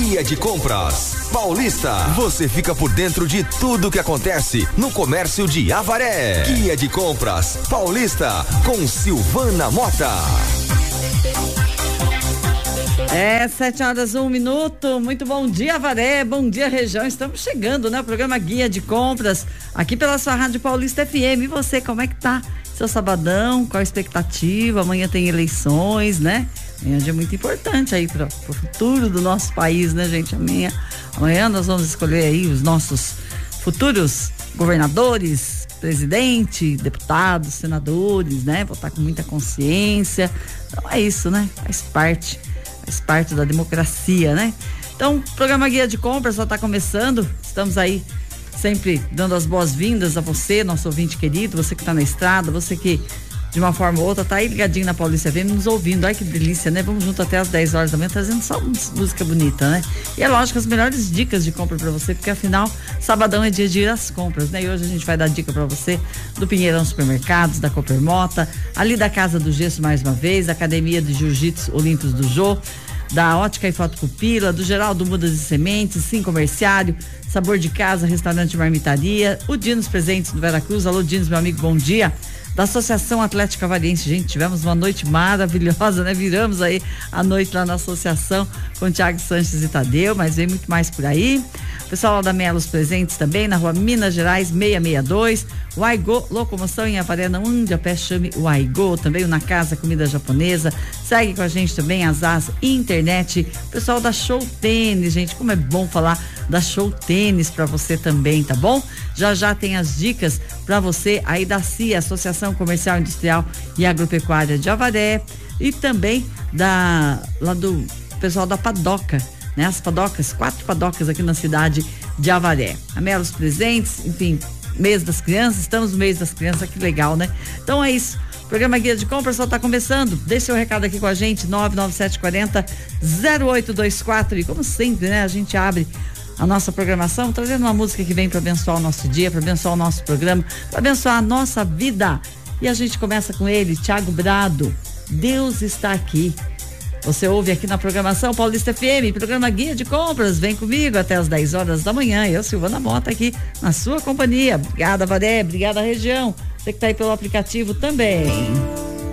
Guia de Compras Paulista. Você fica por dentro de tudo que acontece no comércio de Avaré. Guia de Compras Paulista com Silvana Mota. 7h01. Muito bom dia, Avaré. Bom dia, região. Estamos chegando, né? O programa Guia de Compras aqui pela sua Rádio Paulista FM. E você, como é que tá? Seu sabadão, qual a expectativa? Amanhã tem eleições, né? Amanhã é um dia muito importante aí para o futuro do nosso país, né, gente? Amanhã nós vamos escolher aí os nossos futuros governadores, presidente, deputados, senadores, né? Votar com muita consciência. Então é isso, né? Faz parte da democracia, né? Então, o programa Guia de Compras só está começando. Estamos aí sempre dando as boas-vindas a você, nosso ouvinte querido, você que está na estrada, você que de uma forma ou outra tá aí ligadinho na Paulista FM nos ouvindo. Ai, que delícia, né? Vamos junto até às 10 horas da manhã trazendo só música bonita, né? E é lógico, as melhores dicas de compra para você, porque afinal, sabadão é dia de ir às compras, né? E hoje a gente vai dar dica para você do Pinheirão Supermercados, da Coopermota, ali da Casa do Gesso mais uma vez, da Academia de Jiu-Jitsu Olímpicos do Jô, da Ótica e Fotopupila, do Geraldo Mudas e Sementes, Sim Comerciário, Sabor de Casa, Restaurante Marmitaria, o Dinos Presentes do Veracruz. Alô, Dinos, meu amigo, bom dia. Da Associação Atlética Avariense, gente, tivemos uma noite maravilhosa, né? Viramos aí a noite lá na associação com Thiago Sanches e Tadeu, mas vem muito mais por aí. O pessoal lá da Melos Presentes também, na rua Minas Gerais 662, o Aigo, locomoção em Avaré, não de a pé, chame o Aigo, também o Na Casa Comida Japonesa. Segue com a gente também a Zaz Internet, o pessoal da Show Tênis, gente, como é bom falar da Show Tênis para você também, tá bom? Já tem as dicas para você aí da CIA, Associação Comercial, Industrial e Agropecuária de Avaré, e também lá do pessoal da Padoca, né? As padocas, 4 padocas aqui na cidade de Avaré. A Melos Presentes, enfim, mês das crianças, estamos no mês das crianças, que legal, né? Então é isso. O programa Guia de Compras só está começando. Deixe seu recado aqui com a gente, 99740-0824. E como sempre, né? A gente abre a nossa programação trazendo uma música que vem para abençoar o nosso dia, para abençoar o nosso programa, para abençoar a nossa vida. E a gente começa com ele, Thiago Brado, Deus está aqui. Você ouve aqui na programação Paulista FM, programa Guia de Compras. Vem comigo até as 10 horas da manhã. Eu, Silvana Mota, aqui na sua companhia. Obrigada, Varé. Obrigada, região. Você que está aí pelo aplicativo também.